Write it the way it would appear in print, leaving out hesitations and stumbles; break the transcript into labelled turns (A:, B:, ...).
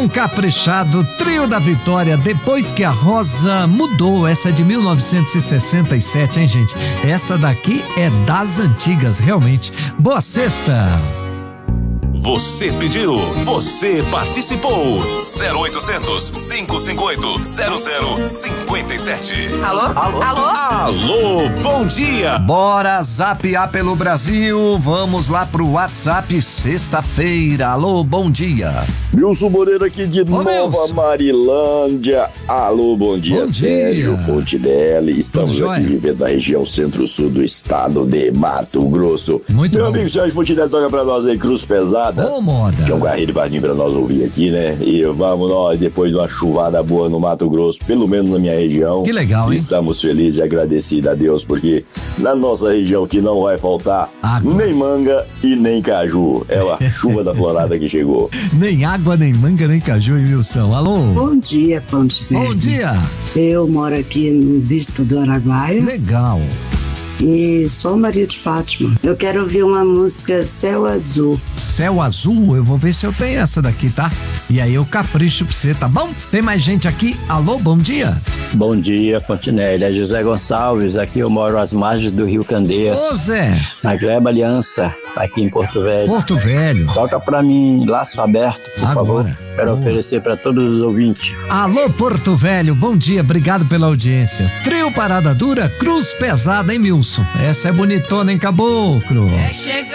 A: som caprichado, Trio da Vitória, Depois que a Rosa Mudou. Essa é de 1967, hein, gente? Essa daqui é das antigas, realmente. Boa sexta!
B: Você pediu, você participou. 0800 558 0057.
C: Alô?
B: Alô, bom dia.
A: Bora zapear pelo Brasil. Vamos lá pro WhatsApp, sexta-feira. Alô, bom dia.
D: Wilson Moreira aqui de Nova Marilândia. Alô, bom dia, Sérgio Fontinelli. Estamos aqui vivendo na região centro-sul do estado de Mato Grosso.
A: Muito
D: Meu
A: bom.
D: amigo Sérgio Fontinelli toca pra nós aí Cruz Pesada.
A: Ô, moda.
D: Que é um carrinho de pra nós ouvir aqui, né? E vamos nós, depois de uma chuvada boa no Mato Grosso, pelo menos na minha região.
A: Que legal, hein?
D: Estamos felizes e agradecidos a Deus, porque na nossa região que não vai faltar nem manga e nem caju. É a chuva da florada que chegou.
A: Nem água, nem manga, nem caju, hein, Wilson? Alô?
E: Bom dia, Fontenelle.
A: Bom dia.
E: Eu moro aqui no Vista do Araguaia.
A: Legal.
E: E sou Maria de Fátima. Eu quero ouvir uma música Céu Azul.
A: Céu Azul? Eu vou ver se eu tenho essa daqui, tá? E aí eu capricho pra você, tá bom? Tem mais gente aqui? Alô, bom dia.
F: Bom dia, Fontinelli. É José Gonçalves. Aqui eu moro às margens do Rio Candeias.
A: Ô, Zé.
F: Na Gleba Aliança, aqui em Porto Velho.
A: Porto Velho.
F: Toca pra mim Laço Aberto, por favor. Quero oferecer pra todos os ouvintes.
A: Alô, Porto Velho, bom dia, obrigado pela audiência. Trio Parada Dura, Cruz Pesada, hein, Milson? Essa é bonitona, hein, caboclo?